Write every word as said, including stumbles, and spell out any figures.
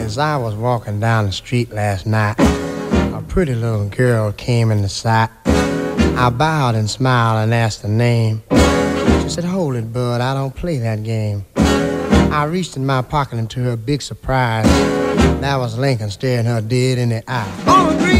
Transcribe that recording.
As I was walking down the street last night, a pretty little girl came into sight. I bowed and smiled and asked her name. She said, "Hold it, bud, I don't play that game." I reached in my pocket, and to her big surprise, that was Lincoln staring her dead in the eye. On the green